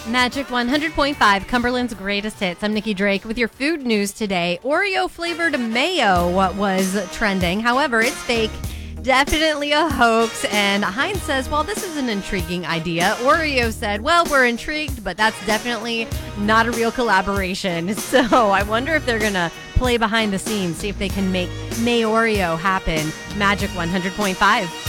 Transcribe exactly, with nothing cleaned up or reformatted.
Magic one hundred point five, Cumberland's greatest hits. I'm Nikki Drake with your food news today. Oreo-flavored mayo was trending. However, it's fake. Definitely a hoax. And Heinz says, well, this is an intriguing idea. Oreo said, well, we're intrigued, but that's definitely not a real collaboration. So I wonder if they're going to play behind the scenes, see if they can make Mayoreo happen. Magic one hundred point five.